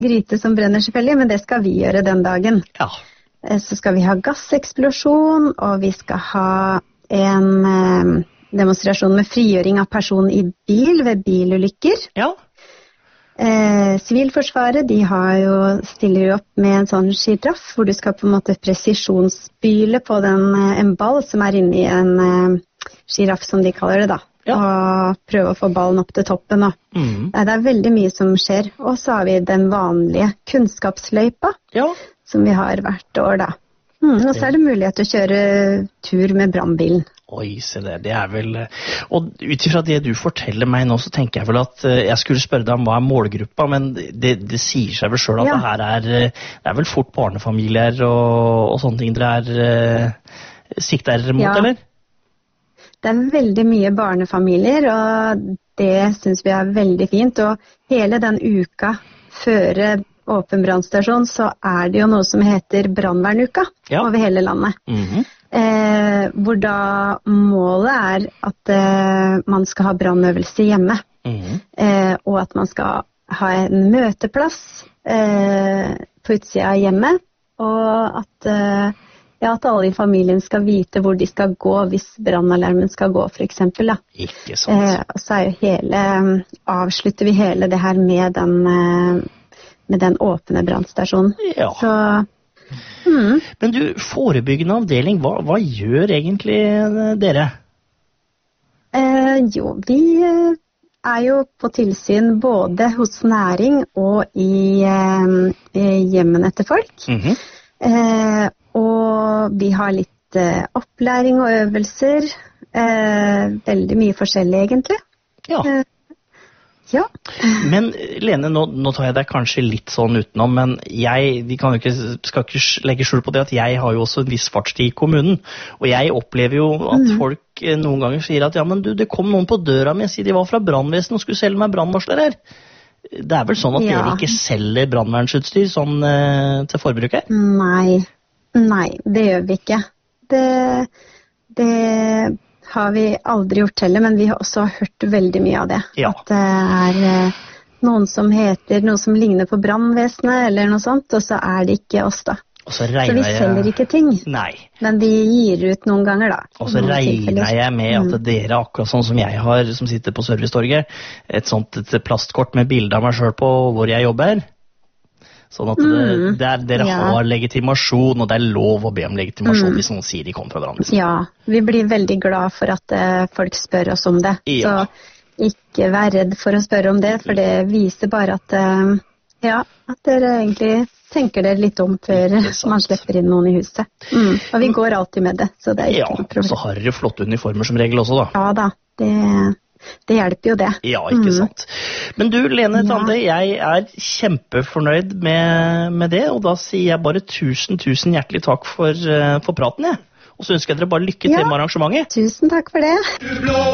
gryte som brenner selvfølgelig, men det skal vi gjøre den dagen. Ja. Så skal vi ha gasseksplosjon, og vi skal ha en demonstrasjon med frigjøring av person i bil ved bilulykker. Ja. Sivilforsvaret, de stiller jo opp med en sånn giraff, hvor du skal på en måte presisjonsspyle på en ball som inni en giraff, som de kaller det da. Ja. Og prøve å få ballen opp til toppen. Det er veldig mye som skjer. Og så har vi den vanlige kunnskapsløypa, som vi har hvert år da. Og så er det mulighet til å kjøre tur med brannbilen. Oi, se det er vel... Og utifra det du forteller meg nå, så tenker jeg vel at jeg skulle spørre deg om hva er målgruppa, men det sier seg vel selv at det her det er vel fort barnefamilier og sånne ting dere sikter mot, eller? Det er veldig mye barnefamilier, og det synes vi er veldig fint. Og hele den uka før åpen brannstasjon, så er det jo noe som heter brannvernuka over hele landet. Hvor da målet er at man skal ha brannøvelse hjemme. Og at man skal ha en møteplass på utsida av hjemmet, og at alle i familien skal vite hvor de skal gå hvis brannalarmen skal gå, for eksempel. Da. Ikke sant. Og så avslutter vi hele det her med den åpne brannstasjonen. Ja. Så, Men du, forebyggende avdeling, hva gjør egentlig dere? Vi er jo på tilsyn både hos næring og i hjemmene til folk. Og vi har litt opplæring og øvelser. Veldig mye forskjellig, egentlig. Ja. Men Lene, nå tar jeg deg kanskje litt sånn utenom, men vi skal ikke legge skjul på det at jeg har jo også en viss fartstid i kommunen, og jeg opplever jo at folk noen ganger sier at ja, men du, det kom noen på døra mi, sier de var fra brannvesenet og skulle selge meg brannvarsler her. Det er vel sånn at dere ikke selger brannvernsutstyr sånn til forbruk her? Nei, det gjør vi ikke. Det har vi aldri gjort heller, men vi har også hørt veldig mye av det. Ja. At det er noen som heter noe som ligner på brannvesenet eller noe sånt, og så er det ikke oss da. Så vi selger ikke ting. Nei. Men vi gir ut noen ganger da. Og så regner jeg med at dere, akkurat sånn som jeg har, som sitter på Servicetorget, et plastkort med bilde av meg selv på hvor jeg jobber. Sånn at dere har legitimasjon, og det er lov å be om legitimasjon hvis noen sier de kommer fra brannvesenet. Ja, vi blir veldig glad for at folk spør oss om det. Ja. Så ikke vær redd for å spørre om det, for det viser bare at dere egentlig tenker dere litt om før man slipper inn noen i huset. Og vi går alltid med det, så det er ikke noe problem. Og så har dere flotte uniformer som regel også da. Ja da, det hjelper jo det. Ja, ikke sant. Men du, Lene Tande, jeg er kjempefornøyd med det, og da sier jeg bare tusen hjertelig takk for praten, jeg. Og så ønsker jeg dere bare lykke til med arrangementet. Tusen takk for det.